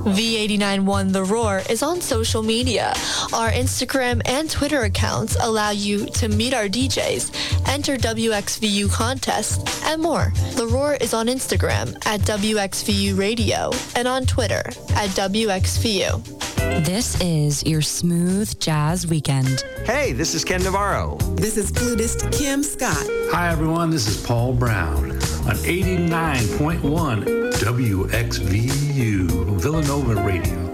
V89.1 The Roar is on social media. Our Instagram and Twitter accounts allow you to meet our DJs, enter WXVU contests, and more. The Roar is on Instagram at WXVU Radio and on Twitter at WXVU. This is your smooth jazz weekend. Hey, this is Ken Navarro. This is flutist Kim Scott. Hi, everyone. This is Paul Brown on 89.1 WXVU Villanova Radio.